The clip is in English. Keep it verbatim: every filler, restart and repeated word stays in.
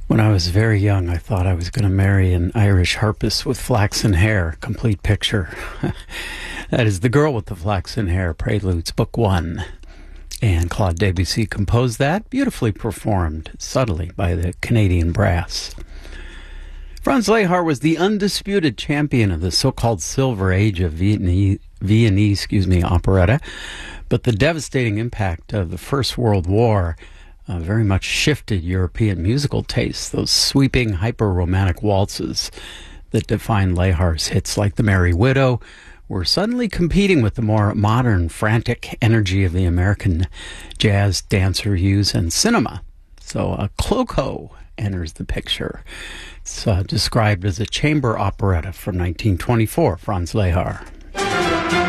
When I was very young, I thought I was going to marry an Irish harpist with flaxen hair. Complete picture. That is The Girl with the Flaxen Hair, Preludes, Book One. And Claude Debussy composed that, beautifully performed, subtly, by the Canadian brass. Franz Lehár was the undisputed champion of the so-called Silver Age of Viennese, Viennese excuse me, operetta, but the devastating impact of the First World War Uh, very much shifted European musical tastes, those sweeping, hyper-romantic waltzes that defined Lehár's hits like The Merry Widow were suddenly competing with the more modern, frantic energy of the American jazz, dance reviews, and cinema. So a cloco enters the picture. It's uh, described as a chamber operetta from nineteen twenty-four, Franz Lehár.